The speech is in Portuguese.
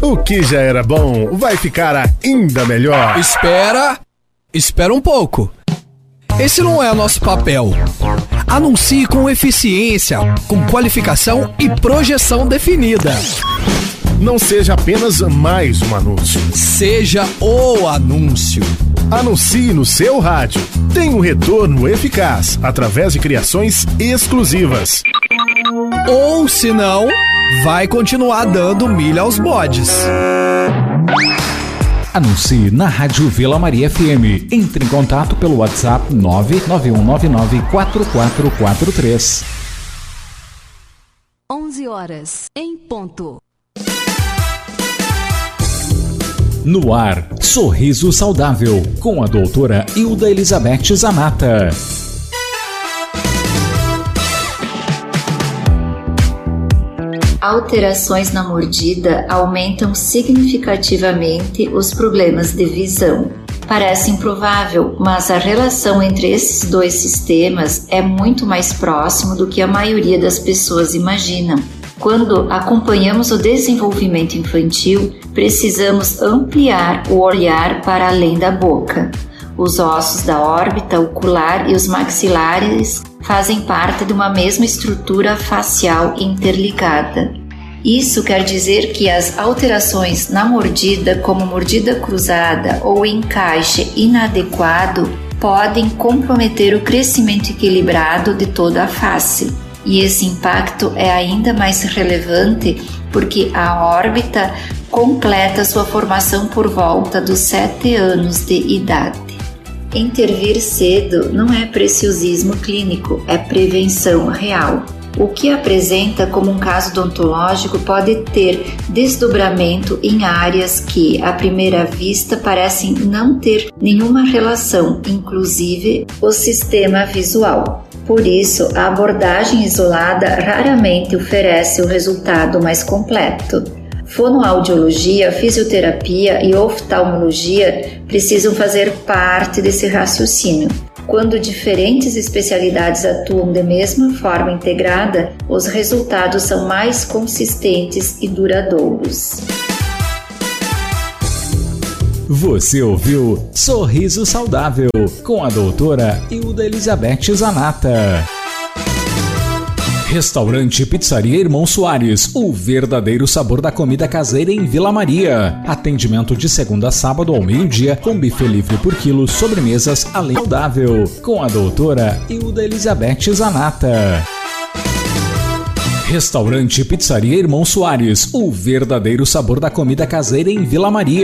O que já era bom vai ficar ainda melhor. Espera um pouco. Esse não é nosso papel. Anuncie com eficiência, com qualificação e projeção definida. Não seja apenas mais um anúncio. Seja o anúncio. Anuncie no seu rádio. Tem um retorno eficaz através de criações exclusivas. Ou, se não, vai continuar dando milha aos bodes. Anuncie na Rádio Vila Maria FM. Entre em contato pelo WhatsApp 991994443. 11h em ponto. No ar, Sorriso Saudável, com a doutora Hilda Elizabeth Zanata. Alterações na mordida aumentam significativamente os problemas de visão. Parece improvável, mas a relação entre esses dois sistemas é muito mais próxima do que a maioria das pessoas imaginam. Quando acompanhamos o desenvolvimento infantil, precisamos ampliar o olhar para além da boca. Os ossos da órbita ocular e os maxilares fazem parte de uma mesma estrutura facial interligada. Isso quer dizer que as alterações na mordida, como mordida cruzada ou encaixe inadequado, podem comprometer o crescimento equilibrado de toda a face. E esse impacto é ainda mais relevante porque a órbita completa sua formação por volta dos 7 anos de idade. Intervir cedo não é preciosismo clínico, é prevenção real. O que apresenta como um caso odontológico pode ter desdobramento em áreas que, à primeira vista, parecem não ter nenhuma relação, inclusive o sistema visual. Por isso, a abordagem isolada raramente oferece o resultado mais completo. Fonoaudiologia, fisioterapia e oftalmologia precisam fazer parte desse raciocínio. Quando diferentes especialidades atuam de mesma forma integrada, os resultados são mais consistentes e duradouros. Você ouviu Sorriso Saudável, com a doutora Hilda Elizabeth Zanata. Restaurante Pizzaria Irmão Soares, o verdadeiro sabor da comida caseira em Vila Maria. Atendimento de segunda a sábado ao meio-dia, com buffet livre por quilo, sobremesas além saudável, com a doutora Hilda Elizabeth Zanata. Restaurante Pizzaria Irmão Soares, o verdadeiro sabor da comida caseira em Vila Maria.